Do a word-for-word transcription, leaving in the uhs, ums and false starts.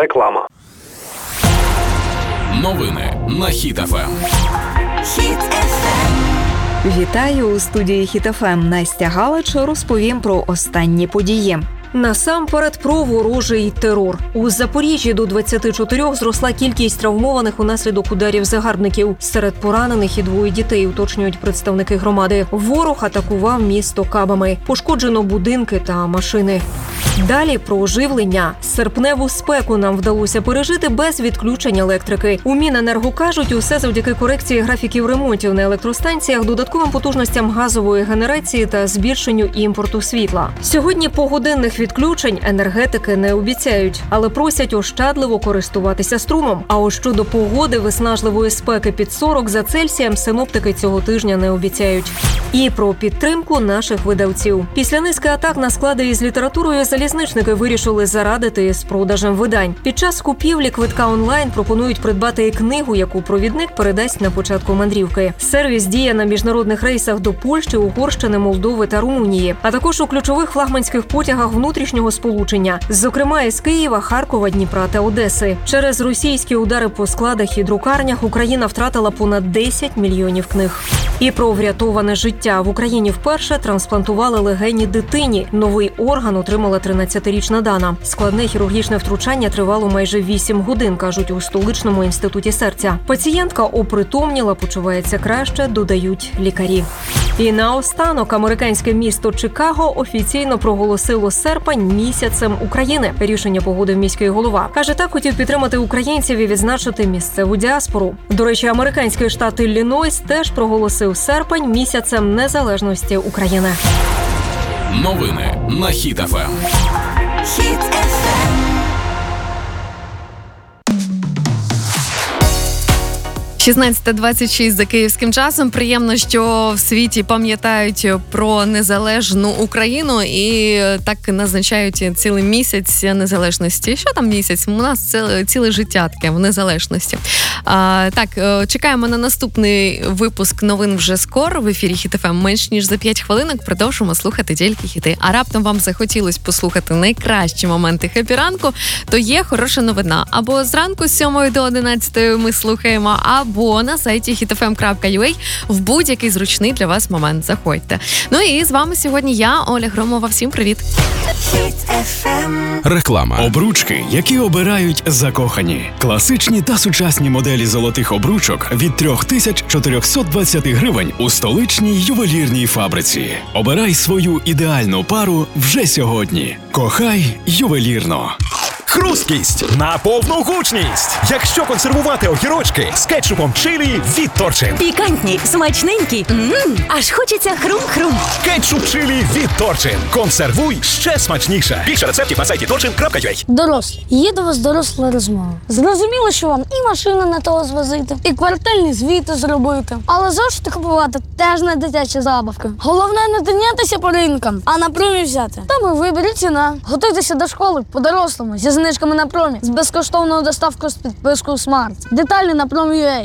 Реклама. Новини на Хіт еф ем. Хіт еф ем. Вітаю у студії Хіт еф ем. Настя Галич розповім про останні події. Насамперед про ворожий терор. У Запоріжжі до двадцяти чотирьох зросла кількість травмованих унаслідок ударів загарбників. Серед поранених і двоє дітей, уточнюють представники громади. Ворог атакував місто кабами. Пошкоджено будинки та машини. Далі про оживлення. Серпневу спеку нам вдалося пережити без відключень електрики. У Міненерго кажуть, усе завдяки корекції графіків ремонтів на електростанціях, додатковим потужностям газової генерації та збільшенню імпорту світла. Сьогодні погодинних відключень енергетики не обіцяють, але просять ощадливо користуватися струмом. А ось щодо погоди виснажливої спеки під сорок за Цельсієм синоптики цього тижня не обіцяють. І про підтримку наших видавців. Після низки атак на склади із літературою залізничники вирішили зарадити з продажем видань. Під час купівлі квитка онлайн пропонують придбати і книгу, яку провідник передасть на початку мандрівки. Сервіс діє на міжнародних рейсах до Польщі, Угорщини, Молдови та Румунії, а також у ключових флагманських потягах внутрішнього сполучення, зокрема із Києва, Харкова, Дніпра та Одеси. Через російські удари по складах і друкарнях Україна втратила понад десять мільйонів книг. І про врятоване життя. В Україні вперше трансплантували легені дитині. Новий орган отримала тринадцятирічна Дана. Складне хірургічне втручання тривало майже вісім годин, кажуть у столичному інституті серця. Пацієнтка опритомніла, почувається краще, додають лікарі. І наостанок американське місто Чикаго офіційно проголосило серпень місяцем України. Рішення погодив міський голова. Каже, так хотів підтримати українців і відзначити місцеву діаспору. До речі, американський штат Іллінойс теж проголосив серпень місяцем незалежності України. Новини на Хіт еф ем. Хіт еф ем. шістнадцята двадцять шість за київським часом. Приємно, що в світі пам'ятають про незалежну Україну і так назначають цілий місяць незалежності. Що там місяць? У нас ціле, ціле життя таке в незалежності. А, так, чекаємо на наступний випуск новин вже скоро. В ефірі Хіт еф ем менш ніж за п'ять хвилинок. Продовжимо слухати тільки хіти. А раптом вам захотілось послухати найкращі моменти хеппі-ранку, то є хороша новина. Або зранку з сьомої до одинадцятої ми слухаємо, або або на сайті хіт еф ем крапка ю а в будь-який зручний для вас момент. Заходьте. Ну і з вами сьогодні я, Оля Громова. Всім привіт! Хіт еф ем. Реклама. Обручки, які обирають закохані. Класичні та сучасні моделі золотих обручок від три тисячі чотириста двадцять гривень у столичній ювелірній фабриці. Обирай свою ідеальну пару вже сьогодні. Кохай ювелірно. Хрусткість на повну гучність. Якщо консервувати огірочки з кетчупом чилі від Торчин. Пікантні, смачненькі. Ммм, аж хочеться хрум-хрум. Кетчуп чилі від Торчин. Консервуй ще смачніше. Більше рецептів на сайті торчин крапка ю а. Дорослі, є до вас доросла розмова. Зрозуміло, що вам і машину не того звозити, і квартальні звіти зробити. Але зошити купувати теж не дитячі забавки. Головне не тинятися по ринкам, а на промі взяти. Там і виберіть ціна. Готуйтеся до школи по-дорослому, зі знижками на промі, з безкоштовною доставкою з підпискою Смарт. Деталі на промі крапка ю а.